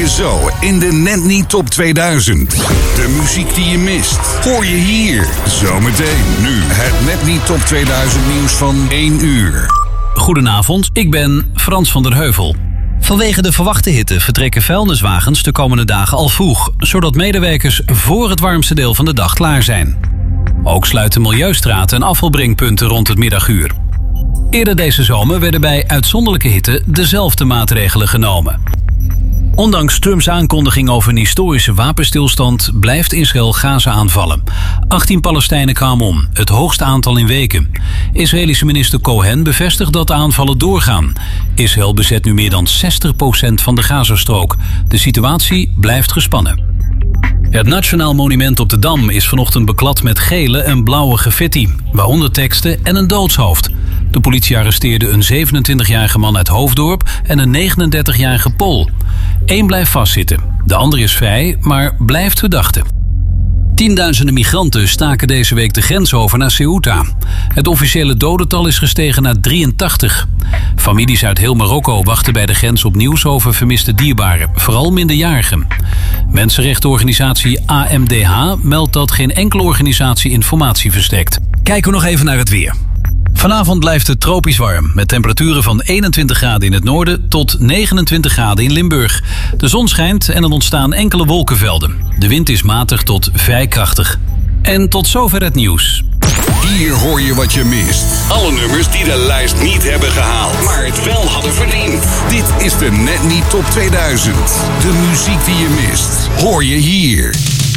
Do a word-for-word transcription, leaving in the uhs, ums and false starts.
je zo in de Net Niet Top tweeduizend. De muziek die je mist, hoor je hier. Zometeen nu het Net Niet Top tweeduizend nieuws van één uur. Goedenavond, ik ben Frans van der Heuvel. Vanwege de verwachte hitte vertrekken vuilniswagens de komende dagen al vroeg, zodat medewerkers voor het warmste deel van de dag klaar zijn. Ook sluiten milieustraten en afvalbrengpunten rond het middaguur. Eerder deze zomer werden bij uitzonderlijke hitte dezelfde maatregelen genomen. Ondanks Trumps aankondiging over een historische wapenstilstand blijft Israël Gaza aanvallen. achttien Palestijnen kwamen om, het hoogste aantal in weken. Israëlische minister Cohen bevestigt dat de aanvallen doorgaan. Israël bezet nu meer dan zestig procent van de Gazastrook. De situatie blijft gespannen. Het Nationaal Monument op de Dam is vanochtend beklad met gele en blauwe graffiti, waaronder teksten en een doodshoofd. De politie arresteerde een zevenentwintigjarige man uit Hoofddorp en een negenendertigjarige Pool. Eén blijft vastzitten, de ander is vrij, maar blijft verdachte. Tienduizenden migranten staken deze week de grens over naar Ceuta. Het officiële dodental is gestegen naar drieëntachtig. Families uit heel Marokko wachten bij de grens op nieuws over vermiste dierbaren, vooral minderjarigen. Mensenrechtenorganisatie A M D H meldt dat geen enkele organisatie informatie verstrekt. Kijken we nog even naar het weer. Vanavond blijft het tropisch warm, met temperaturen van eenentwintig graden in het noorden tot negenentwintig graden in Limburg. De zon schijnt en er ontstaan enkele wolkenvelden. De wind is matig tot vrij krachtig. En tot zover het nieuws. Hier hoor je wat je mist. Alle nummers die de lijst niet hebben gehaald, maar het wel hadden verdiend. Dit is de Net Niet Top tweeduizend. De muziek die je mist, hoor je hier.